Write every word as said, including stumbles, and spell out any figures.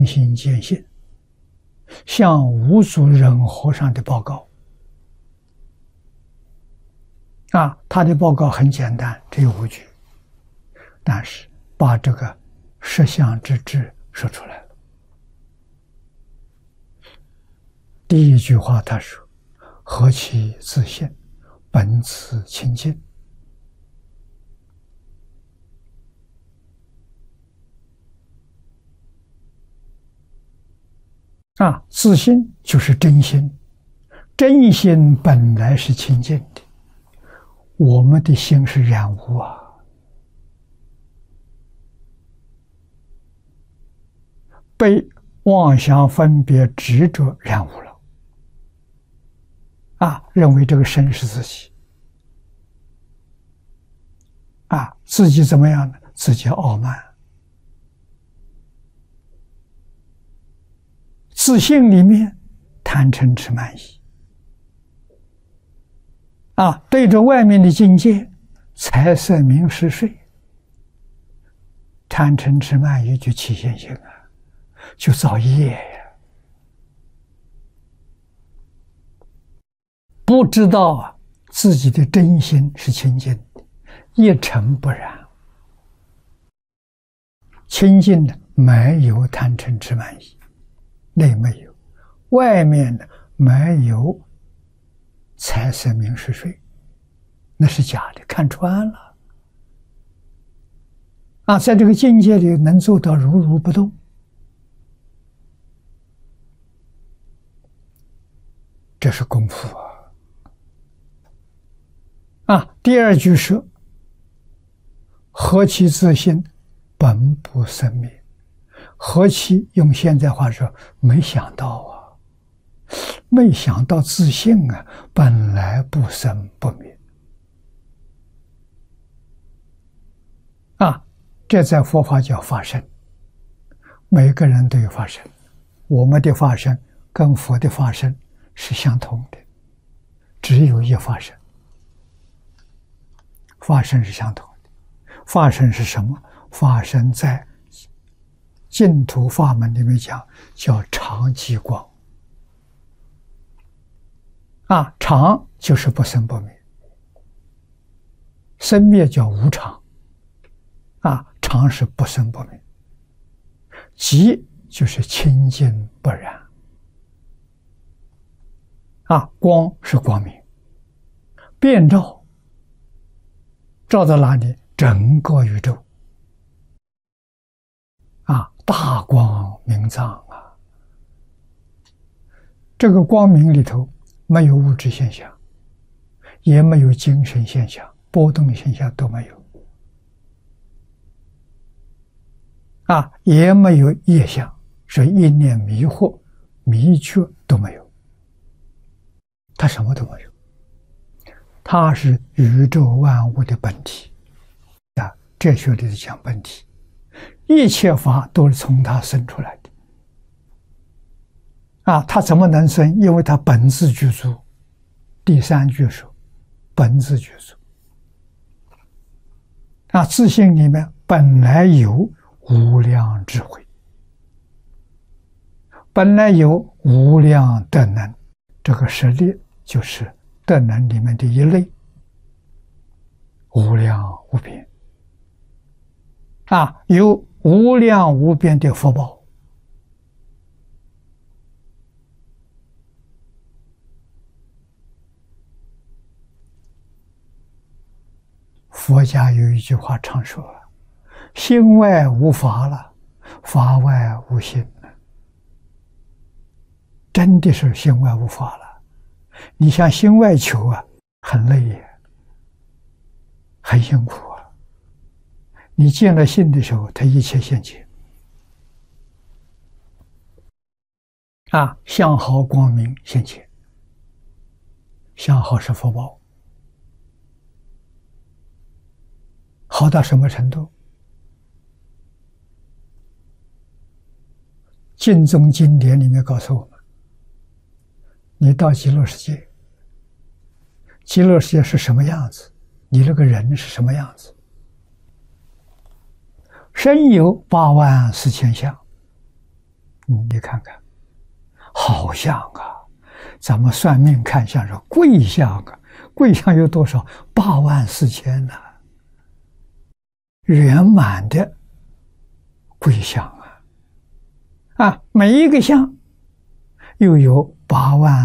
心见性，向五祖忍和尚的报告。啊，他的报告很简单，只有五句，但是把这个实相之智说出来了。第一句话他说：“何其自性，本自清净。”啊，自性就是真心，真心本来是清净的，我们的心是染污啊，被妄想分别执着染污了啊，认为这个身是自己啊，自己怎么样呢？自己傲慢。自性里面贪嗔痴慢疑啊，对着外面的境界财色名食睡，贪嗔痴慢疑就起现行啊，就造业呀。不知道啊，自己的真心是清净的，一尘不染，清净的没有贪嗔痴慢疑。内没有，外面的没有财色名食睡，那是假的，看穿了啊！在这个境界里能做到如如不动，这是功夫啊！啊，第二句是何其自性，本不生灭。何其用现在话说，没想到啊，没想到自性啊，本来不生不灭啊！这在佛法叫法身，每个人都有法身，我们的法身跟佛的法身是相同的，只有一法身，法身是相同的。法身是什么？法身在净土法门里面讲叫常寂光啊，常就是不生不灭，生灭叫无常啊，常是不生不灭，寂就是清净不染啊，光是光明，遍照，照到哪里？整个宇宙啊，大光明藏啊！这个光明里头没有物质现象，也没有精神现象，波动现象都没有啊，也没有业相，是一念迷惑、迷觉都没有，它什么都没有，它是宇宙万物的本体啊！哲学里头讲本体。一切法都是从他生出来的啊！他怎么能生？因为他本自具足。第三句说，本自具足啊，自性里面本来有无量智慧，本来有无量德能，这个实力就是德能里面的一类，无量无边啊，有无量无边的福报，佛家有一句话常说：“心外无法了，法外无心了。”真的是心外无法了。你向心外求啊，很累呀，很辛苦啊。你见了性的时候，它一切现前啊，相好光明现前，相好是福报，好到什么程度？经宗经典里面告诉我们，你到极乐世界，极乐世界是什么样子，你那个人是什么样子？身有八万四千相， 你看看，好像啊，咱们算命看相是贵相啊，贵相有多少？八万四千呢、啊，圆满的贵相啊，啊，每一个相又有八万